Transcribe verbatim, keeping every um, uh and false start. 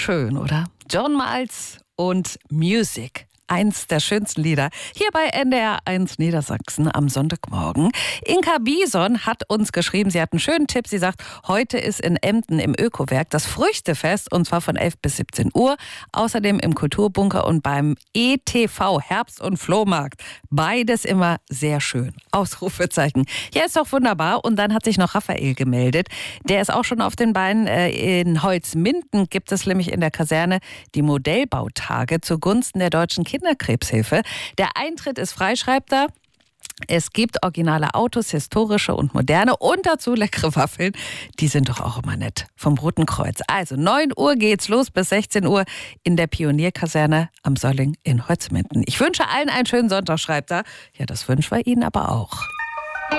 schön, oder? John Miles und Music. Eins der schönsten Lieder hier bei N D R eins Niedersachsen am Sonntagmorgen. Inka Bison hat uns geschrieben, sie hat einen schönen Tipp. Sie sagt, heute ist in Emden im Ökowerk das Früchtefest und zwar von elf bis siebzehn Uhr. Außerdem im Kulturbunker und beim E T V Herbst- und Flohmarkt. Beides immer sehr schön. Ausrufezeichen. Ja, ist doch wunderbar. Und dann hat sich noch Raphael gemeldet. Der ist auch schon auf den Beinen. In Holzminden gibt es nämlich in der Kaserne die Modellbautage zugunsten der deutschen Kinderkrebshilfe. Der Eintritt ist frei, schreibt er. Es gibt originale Autos, historische und moderne und dazu leckere Waffeln. Die sind doch auch immer nett. Vom Roten Kreuz. Also neun Uhr geht's los bis sechzehn Uhr in der Pionierkaserne am Solling in Holzminden. Ich wünsche allen einen schönen Sonntag, schreibt er. Ja, das wünschen wir Ihnen aber auch.